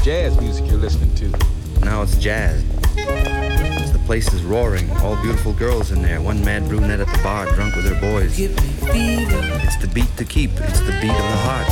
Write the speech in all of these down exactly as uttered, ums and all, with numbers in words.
jazz music you're listening to. Now it's jazz. The place is roaring. All beautiful girls in there. One mad brunette at the bar, drunk with her boys. It's the beat to keep. It's the beat of the heart.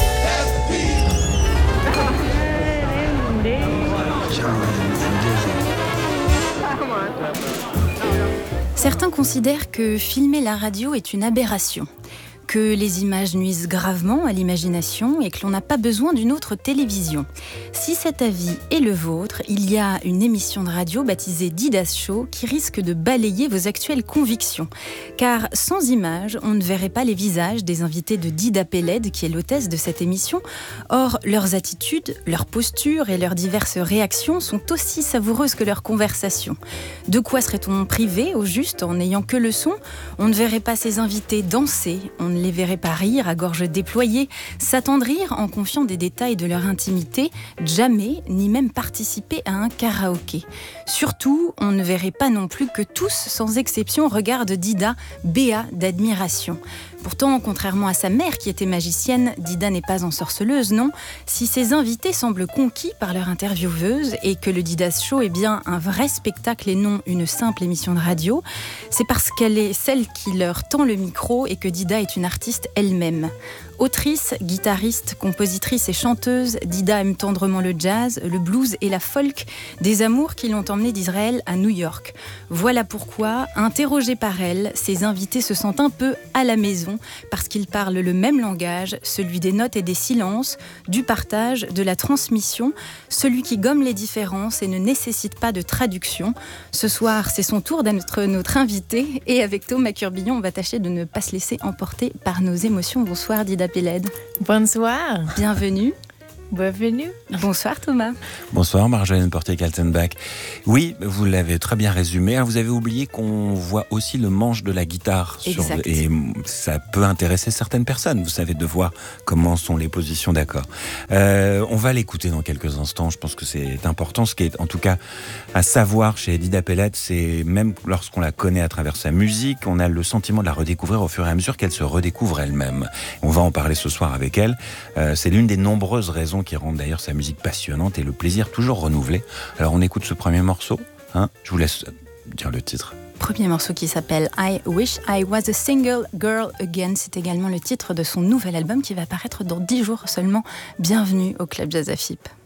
Certains considèrent que filmer la radio est une aberration, que les images nuisent gravement à l'imagination et que l'on n'a pas besoin d'une autre télévision. Si cet avis est le vôtre, il y a une émission de radio baptisée Dida's Show qui risque de balayer vos actuelles convictions. Car sans images, on ne verrait pas les visages des invités de Dida Peled, qui est l'hôtesse de cette émission. Or, leurs attitudes, leurs postures et leurs diverses réactions sont aussi savoureuses que leurs conversations. De quoi serait-on privé, au juste, en n'ayant que le son ? On ne verrait pas ces invités danser, on ne les verrait pas rire à gorge déployée, s'attendrir en confiant des détails de leur intimité, jamais, ni même participer à un karaoké. Surtout, on ne verrait pas non plus que tous, sans exception, regardent Dida, béat d'admiration. Pourtant, contrairement à sa mère qui était magicienne, Dida n'est pas ensorceleuse, non. Si ses invités semblent conquis par leur intervieweuse et que le Dida's Show est bien un vrai spectacle et non une simple émission de radio, c'est parce qu'elle est celle qui leur tend le micro et que Dida est une artiste elle-même. Autrice, guitariste, compositrice et chanteuse, Dida aime tendrement le jazz, le blues et la folk, des amours qui l'ont emmenée d'Israël à New York. Voilà pourquoi, interrogés par elle, ses invités se sentent un peu à la maison parce qu'ils parlent le même langage, celui des notes et des silences, du partage, de la transmission, celui qui gomme les différences et ne nécessite pas de traduction. Ce soir, c'est son tour d'être notre invité et avec Thomas Curbillon, on va tâcher de ne pas se laisser emporter par nos émotions. Bonsoir Dida Peled. Bonsoir. Bienvenue. Bienvenue. Bonsoir Thomas. Bonsoir Marjolaine Porté-Kaltenbach. Oui, vous l'avez très bien résumé. Vous avez oublié qu'on voit aussi le manche de la guitare. Sur, et ça peut intéresser certaines personnes. Vous savez, de voir comment sont les positions d'accords. Euh, on va l'écouter dans quelques instants. Je pense que c'est important. Ce qui est en tout cas à savoir chez Dida Peled, c'est même lorsqu'on la connaît à travers sa musique, on a le sentiment de la redécouvrir au fur et à mesure qu'elle se redécouvre elle-même. On va en parler ce soir avec elle. Euh, c'est l'une des nombreuses raisons qui rendent d'ailleurs sa musique passionnante et le plaisir toujours renouvelé. Alors on écoute ce premier morceau, hein, je vous laisse dire le titre. Premier morceau qui s'appelle I Wish I Was a Single Girl Again. C'est également le titre de son nouvel album qui va paraître dans dix jours seulement. Bienvenue au Club Jazz A F I P.